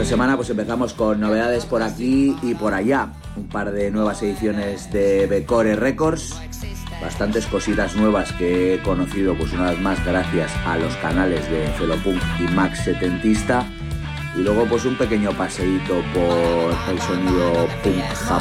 Esta semana pues empezamos con novedades por aquí y por allá. Un par de nuevas ediciones de Becore Records. Bastantes cositas nuevas que he conocido, pues una vez más gracias a los canales de Celopunk y Max Setentista. Y luego pues un pequeño paseíto por el sonido punk japonés.